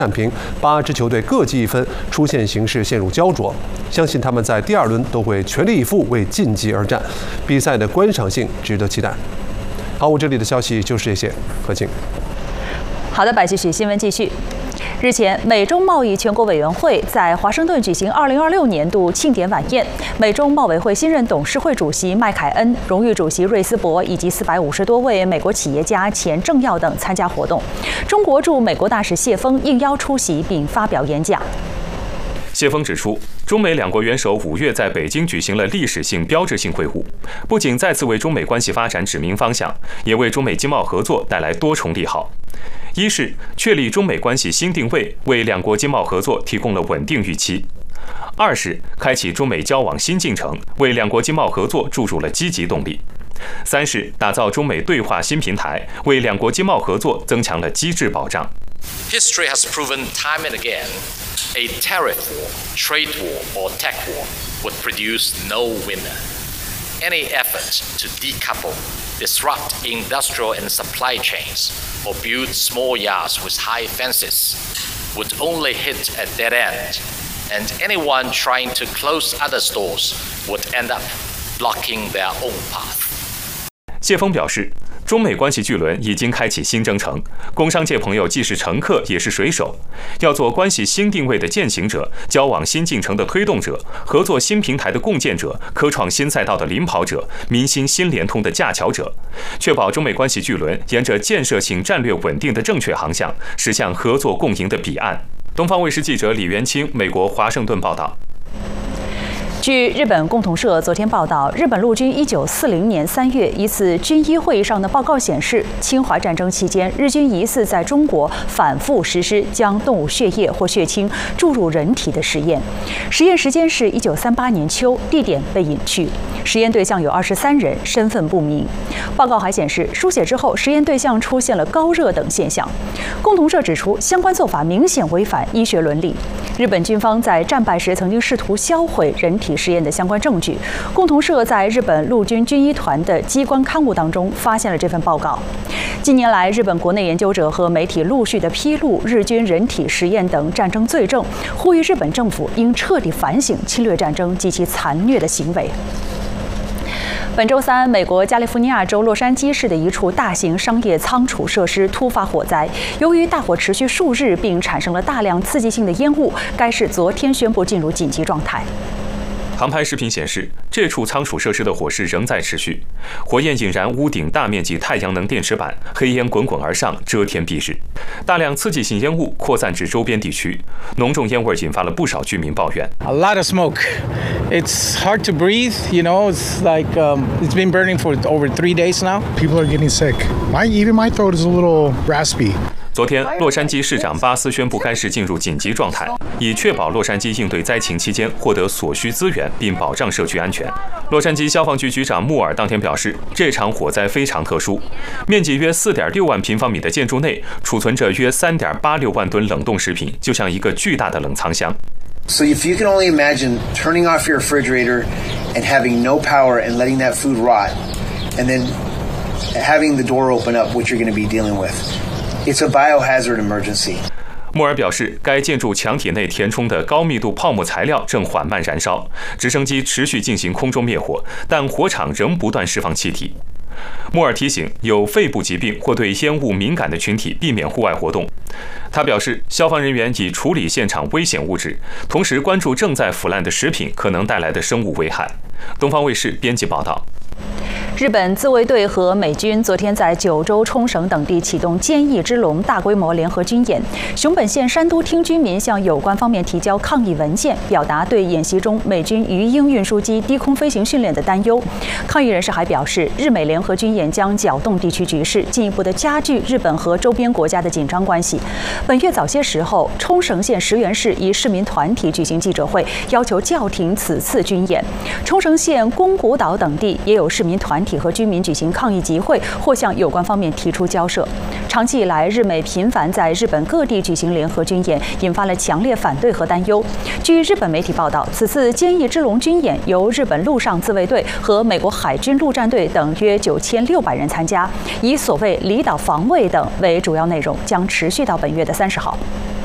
战平，8支球队各记1分，出线形势陷入焦灼。相信他们在第2轮都会全力以赴为晋级而战，比赛的观赏性值得期待。好，我这里的消息就是这些，何静。 好的，百继续新闻继续。日前，美中贸易全国委员会在华盛顿举行2026年度庆典晚宴，美中贸委会新任董事会主席麦凯恩、荣誉主席瑞斯伯以及450多位美国企业家、前政要等参加活动。中国驻美国大使谢锋应邀出席并发表演讲。 谢锋指出，中美两国元首5月在北京举行了历史性、标志性会晤，不仅再次为中美关系发展指明方向，也为中美经贸合作带来多重利好。一是确立中美关系新定位，为两国经贸合作提供了稳定预期；二是开启中美交往新进程，为两国经贸合作注入了积极动力；三是打造中美对话新平台，为两国经贸合作增强了机制保障。 History has proven time and again, a tariff war, trade war, or tech war would produce no winner. Any effort to decouple, disrupt industrial and supply chains, or build small yards with high fences would only hit a dead end, and anyone trying to close other stores would end up blocking their own path. 谢锋表示，中美关系巨轮已经开启新征程，工商界朋友既是乘客也是水手，要做关系新定位的践行者，交往新进程的推动者，合作新平台的共建者，科创新赛道的领跑者，民心新联通的架桥者，确保中美关系巨轮沿着建设性、战略稳定的正确航向，驶向合作共赢的彼岸。东方卫视记者李元清，美国华盛顿报道。 据日本共同社昨天报道，日本陆军1940年3月一次军医会议上的报告显示，侵华战争期间，日军疑似在中国反复实施将动物血液或血清注入人体的实验。实验时间是1938年秋，地点被隐去，实验对象有23人，身份不明。报告还显示，输血之后，实验对象出现了高热等现象。共同社指出，相关做法明显违反医学伦理。日本军方在战败时曾经试图销毁人体实验的相关证据。共同社在日本陆军军医团的机关刊物当中发现了这份报告。近年来，日本国内研究者和媒体陆续的披露日军人体实验等战争罪证，呼吁日本政府应彻底反省侵略战争及其残虐的行为。本周三，美国加利福尼亚州洛杉矶市的一处大型商业仓储设施突发火灾。由于大火持续数日，并产生了大量刺激性的烟雾，该市昨天宣布进入紧急状态。 航拍视频显示，这处仓储设施的火势仍在持续，火焰引燃屋顶大面积太阳能电池板，黑烟滚滚而上，遮天蔽日。大量刺激性烟雾扩散至周边地区，浓重烟味引发了不少居民抱怨。 A lot of smoke. It's hard to breathe. You know, it's like it's been burning for over 3 days now. People are getting sick. Even my throat is a little raspy. 昨天，洛杉矶市长巴斯宣布该市进入紧急状态，以确保洛杉矶应对灾情期间获得所需资源，并保障社区安全。洛杉矶消防局局长穆尔当天表示，这场火灾非常特殊，面积约4.6万平方米的建筑内储存着约3.86万吨冷冻食品，就像一个巨大的冷藏箱。 So if you can only imagine turning off your refrigerator and having no power and letting that food rot, and then having the door open up, what you're going to be dealing with. It's a biohazard emergency. 穆尔表示，该建筑墙体内填充的高密度泡沫材料正缓慢燃烧，直升机持续进行空中灭火，但火场仍不断释放气体。穆尔提醒有肺部疾病或对烟雾敏感的群体避免户外活动。他表示，消防人员已处理现场危险物质，同时关注正在腐烂的食品可能带来的生物危害。东方卫视编辑报道。 日本自卫队和美军昨天在九州、冲绳等地启动坚毅之龙大规模联合军演。熊本县山都厅居民向有关方面提交抗议文件，表达对演习中美军鱼鹰运输机低空飞行训练的担忧。抗议人士还表示，日美联合军演将搅动地区局势，进一步的加剧日本和周边国家的紧张关系。本月早些时候，冲绳县石垣市一市民团体举行记者会，要求叫停此次军演。冲绳县宫古岛等地也有市民团体和居民举行抗议集会，或向有关方面提出交涉。长期以来，日美频繁在日本各地举行联合军演，引发了强烈反对和担忧。据日本媒体报道，此次坚毅之龙军演由日本陆上自卫队和美国海军陆战队等约9600人参加，以所谓离岛防卫等为主要内容，将持续到本月的30号。